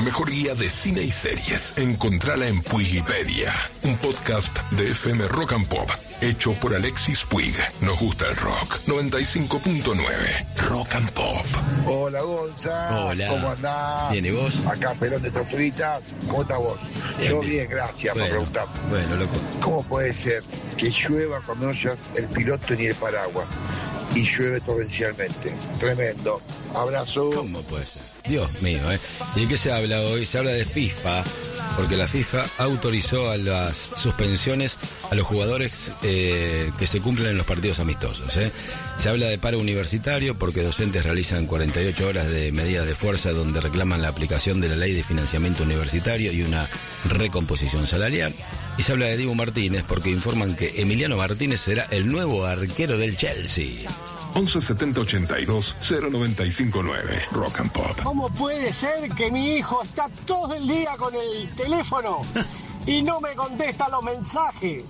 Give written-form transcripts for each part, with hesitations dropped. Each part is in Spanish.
mejor guía de cine y series. Encontrala en Puigipedia, un podcast de FM Rock and Pop, hecho por Alexis Puig. Nos gusta el rock. 95.9 Rock and Pop. Hola, Gonza. Hola. ¿Cómo andás? Bien, ¿y vos? Acá, Perón de Tortuguitas. ¿Cómo estás vos? Yo bien, gracias por preguntar. Bueno, loco. ¿Cómo puede ser que llueva cuando no llevas el piloto ni el paraguas? Y llueve torrencialmente. Tremendo. Abrazo. ¿Cómo puede ser? Dios mío, ¿eh? ¿Y de qué se habla hoy? Se habla de FIFA, porque la FIFA autorizó a las suspensiones a los jugadores que se cumplen en los partidos amistosos, ¿eh? Se habla de paro universitario porque docentes realizan 48 horas de medidas de fuerza donde reclaman la aplicación de la ley de financiamiento universitario y una recomposición salarial. Y se habla de Dibu Martínez porque informan que Emiliano Martínez será el nuevo arquero del Chelsea. 11 70 82 095 9 Rock and Pop. ¿Cómo puede ser que mi hijo está todo el día con el teléfono y no me contesta los mensajes?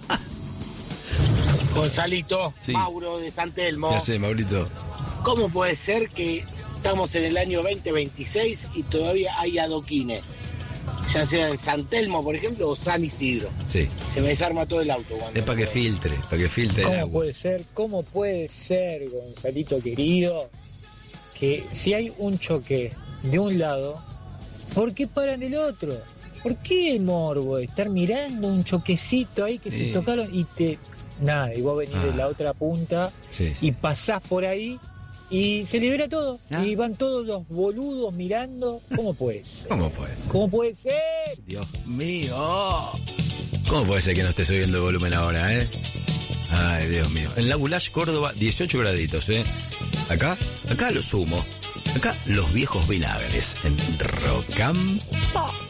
Gonzalito, Sí. Mauro de San Telmo. ¿Qué hace, Maurito? ¿Cómo puede ser que estamos en el año 2026 y todavía hay adoquines? Ya sea en San Telmo, por ejemplo, o San Isidro. Sí. Se me desarma todo el auto. Es para que filtre el ¿Cómo agua. puede ser, Gonzalito querido, que si hay un choque de un lado, ¿por qué paran del otro? ¿Por qué el morbo de estar mirando un choquecito ahí que Sí. se tocaron y y vos venís de la otra punta Sí, sí. y pasás por ahí y se libera todo? Y van todos los boludos mirando. ¿Cómo puede ser? ¿Cómo puede ser? ¿Cómo puede ser? Dios mío. ¿Cómo puede ser que no esté subiendo el volumen ahora, eh? Ay, Dios mío. En la Bulash, Córdoba, 18 graditos, eh. Acá lo sumo. Acá los viejos vinagres en Rock and Pop.